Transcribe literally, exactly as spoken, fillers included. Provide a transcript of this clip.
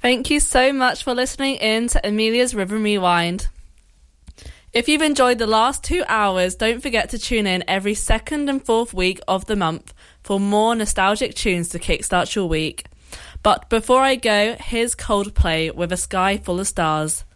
Thank you so much for listening in to Amelia's Rhythm Rewind. If you've enjoyed the last two hours, don't forget to tune in every second and fourth week of the month for more nostalgic tunes to kickstart your week. But before I go, here's Coldplay with A Sky Full of Stars.